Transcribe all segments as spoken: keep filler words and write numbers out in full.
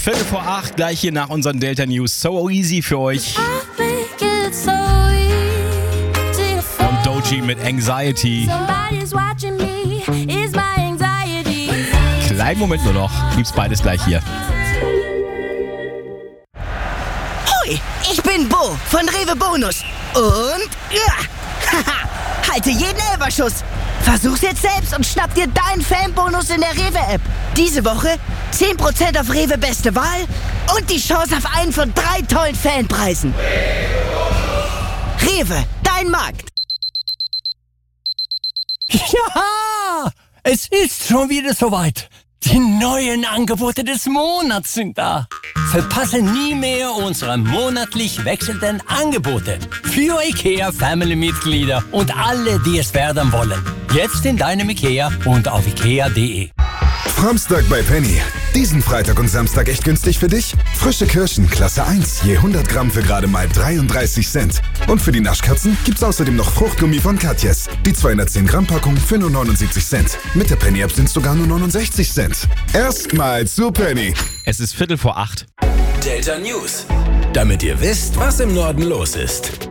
Viertel vor acht, gleich hier nach unseren Delta News. So easy für euch. Und Doji mit Anxiety. Kleinen Moment nur noch. Gibt's beides gleich hier. Hoi, ich bin Bo von Rewe Bonus. Und ja, haha, halte jeden Elferschuss. Versuch's jetzt selbst und schnapp dir deinen Fanbonus in der Rewe-App. Diese Woche zehn Prozent auf Rewe Beste Wahl und die Chance auf einen von drei tollen Fanpreisen. Rewe, dein Markt. Ja, es ist schon wieder soweit. Die neuen Angebote des Monats sind da. Verpasse nie mehr unsere monatlich wechselnden Angebote. Für IKEA Family-Mitglieder und alle, die es werden wollen. Jetzt in deinem IKEA und auf ikea punkt de. Samstag bei Penny. Diesen Freitag und Samstag echt günstig für dich? Frische Kirschen, Klasse eins, je hundert Gramm für gerade mal dreiunddreißig Cent. Und für die Naschkatzen gibt's außerdem noch Fruchtgummi von Katjes. Die zweihundertzehn Gramm Packung für nur neunundsiebzig Cent. Mit der Penny-App sind's sogar nur neunundsechzig Cent. Erstmal zu Penny. Es ist Viertel vor acht. Delta News. Damit ihr wisst, was im Norden los ist.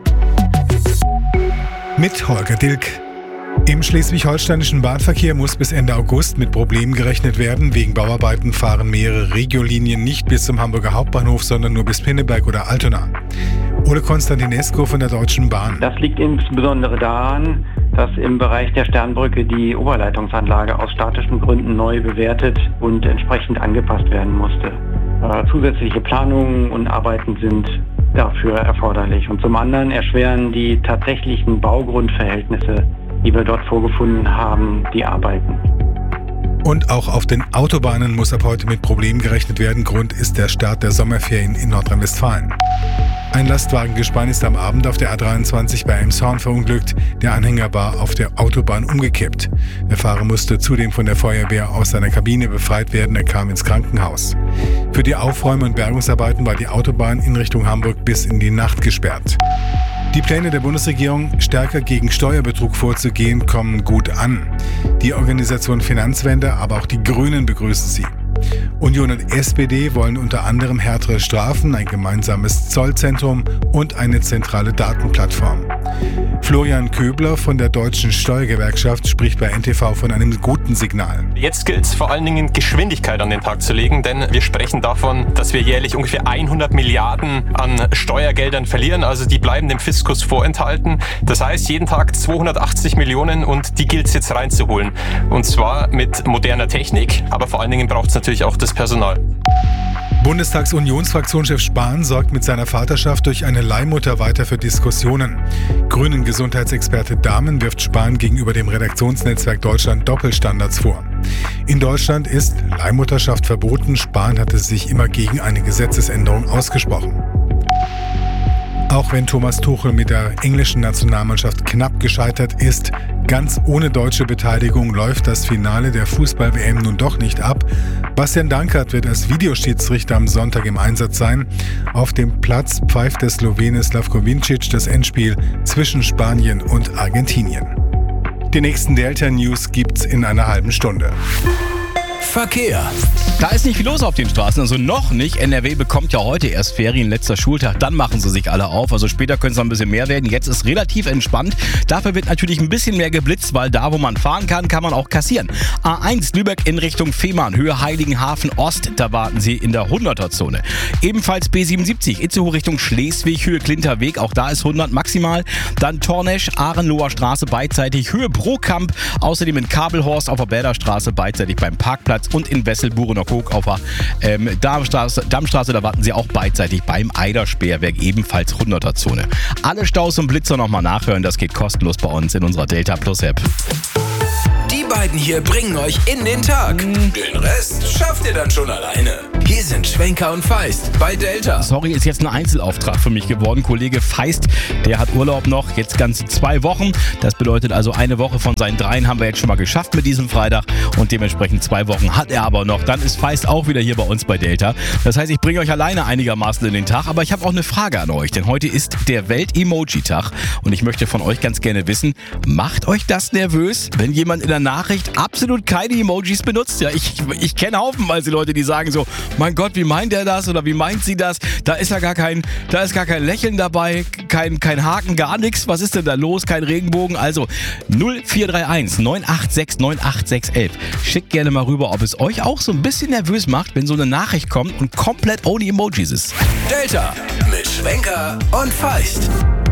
Mit Holger Dilk. Im schleswig-holsteinischen Bahnverkehr muss bis Ende August mit Problemen gerechnet werden. Wegen Bauarbeiten fahren mehrere Regiolinien nicht bis zum Hamburger Hauptbahnhof, sondern nur bis Pinneberg oder Altona. Ole Konstantinescu von der Deutschen Bahn. Das liegt insbesondere daran, dass im Bereich der Sternbrücke die Oberleitungsanlage aus statischen Gründen neu bewertet und entsprechend angepasst werden musste. Äh, zusätzliche Planungen und Arbeiten sind dafür erforderlich. Und zum anderen erschweren die tatsächlichen Baugrundverhältnisse, die wir dort vorgefunden haben, die Arbeiten. Und auch auf den Autobahnen muss ab heute mit Problemen gerechnet werden. Grund ist der Start der Sommerferien in Nordrhein-Westfalen. Ein Lastwagengespann ist am Abend auf der A dreiundzwanzig bei Elmshorn verunglückt. Der Anhänger war auf der Autobahn umgekippt. Der Fahrer musste zudem von der Feuerwehr aus seiner Kabine befreit werden. Er kam ins Krankenhaus. Für die Aufräume- und Bergungsarbeiten war die Autobahn in Richtung Hamburg bis in die Nacht gesperrt. Die Pläne der Bundesregierung, stärker gegen Steuerbetrug vorzugehen, kommen gut an. Die Organisation Finanzwende, aber auch die Grünen begrüßen sie. Union und S P D wollen unter anderem härtere Strafen, ein gemeinsames Zollzentrum und eine zentrale Datenplattform. Florian Köbler von der Deutschen Steuergewerkschaft spricht bei N T V von einem guten Signal. Jetzt gilt es vor allen Dingen, Geschwindigkeit an den Tag zu legen, denn wir sprechen davon, dass wir jährlich ungefähr hundert Milliarden an Steuergeldern verlieren, also die bleiben dem Fiskus vorenthalten. Das heißt, jeden Tag zweihundertachtzig Millionen und die gilt es jetzt reinzuholen. Und zwar mit moderner Technik, aber vor allen Dingen braucht es natürlich auch das Personal. Bundestagsunionsfraktionschef Spahn sorgt mit seiner Vaterschaft durch eine Leihmutter weiter für Diskussionen. Grünen Gesundheitsexperte Dahmen wirft Spahn gegenüber dem Redaktionsnetzwerk Deutschland Doppelstandards vor. In Deutschland ist Leihmutterschaft verboten. Spahn hatte sich immer gegen eine Gesetzesänderung ausgesprochen. Auch wenn Thomas Tuchel mit der englischen Nationalmannschaft knapp gescheitert ist, ganz ohne deutsche Beteiligung läuft das Finale der Fußball-W M nun doch nicht ab. Bastian Dankert wird als Videoschiedsrichter am Sonntag im Einsatz sein. Auf dem Platz pfeift der Slowene Slavko Vincic das Endspiel zwischen Spanien und Argentinien. Die nächsten Delta News gibt's in einer halben Stunde. Verkehr. Da ist nicht viel los auf den Straßen, also noch nicht. N R W bekommt ja heute erst Ferien, letzter Schultag, dann machen sie sich alle auf. Also später könnte es noch ein bisschen mehr werden. Jetzt ist relativ entspannt. Dafür wird natürlich ein bisschen mehr geblitzt, weil da, wo man fahren kann, kann man auch kassieren. A eins Lübeck in Richtung Fehmarn, Höhe Heiligenhafen Ost, da warten Sie in der hunderter-Zone. Ebenfalls B siebenundsiebzig, Itzehoe Richtung Schleswig, Höhe Klinterweg, auch da ist hundert maximal. Dann Tornesch, Ahrenloher Straße beidseitig, Höhe Brokamp, außerdem in Kabelhorst auf der Bäderstraße beidseitig beim Parkplatz und in Wessel-Burener-Koog auf der ähm, Dammstraße, Dammstraße, da warten Sie auch beidseitig beim Eidersperrwerk, ebenfalls hunderter-Zone. Alle Staus und Blitzer nochmal nachhören, das geht kostenlos bei uns in unserer Delta Plus App. Die beiden hier bringen euch in den Tag. Den Rest schafft ihr dann schon alleine. Hier sind Schwenker und Feist bei Delta. Sorry, ist jetzt ein Einzelauftrag für mich geworden. Kollege Feist, der hat Urlaub noch, jetzt ganze zwei Wochen. Das bedeutet also, eine Woche von seinen dreien haben wir jetzt schon mal geschafft mit diesem Freitag. Und dementsprechend zwei Wochen hat er aber noch. Dann ist Feist auch wieder hier bei uns bei Delta. Das heißt, ich bringe euch alleine einigermaßen in den Tag. Aber ich habe auch eine Frage an euch, denn heute ist der Welt-Emoji-Tag. Und ich möchte von euch ganz gerne wissen, macht euch das nervös, wenn jemand in der Nachricht absolut keine Emojis benutzt? Ja, ich, ich kenne haufenweise Leute, die sagen so, mein Gott, wie wie meint er das oder wie meint sie das? Da ist ja gar kein, da ist gar kein Lächeln dabei, kein, kein Haken, gar nichts. Was ist denn da los? Kein Regenbogen. Also null vier drei eins neun acht sechs neun acht sechs eins eins. Schickt gerne mal rüber, ob es euch auch so ein bisschen nervös macht, wenn so eine Nachricht kommt und komplett ohne Emojis ist. Delta mit Schwenker und Feist.